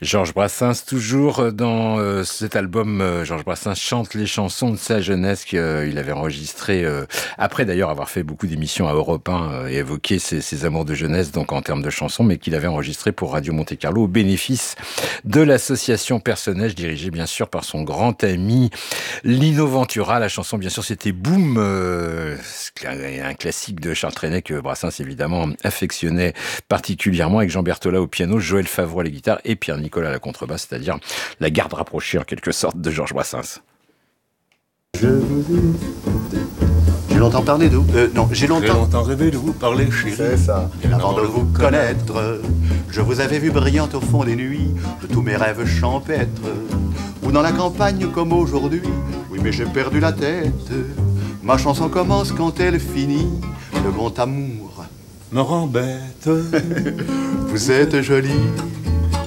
Georges Brassens, toujours dans cet album, Georges Brassens chante les chansons de sa jeunesse qu'il avait enregistré, après d'ailleurs avoir fait beaucoup d'émissions à Europe 1 et évoqué ses amours de jeunesse, donc en termes de chansons, mais qu'il avait enregistré pour Radio Monte-Carlo au bénéfice de l'association Personnage, dirigée bien sûr par son grand ami Lino Ventura. La chanson, bien sûr, c'était Boum, un classique de Charles Trenet que Brassens évidemment affectionnait particulièrement, avec Jean Berthollat au piano, Joël Favreau à la guitare et Pierre Nicolas à la contrebasse, c'est-à-dire la garde rapprochée en quelque sorte de Georges Brassens. J'ai longtemps parlé de vous. Non, j'ai longtemps rêvé de vous parler, chérie. C'est ça. Avant de vous connaître, je vous avais vu brillante au fond des nuits de tous mes rêves champêtres. Ou dans la campagne comme aujourd'hui. Oui, mais j'ai perdu la tête. Ma chanson commence quand elle finit. Le grand amour me rend bête. Vous êtes jolie.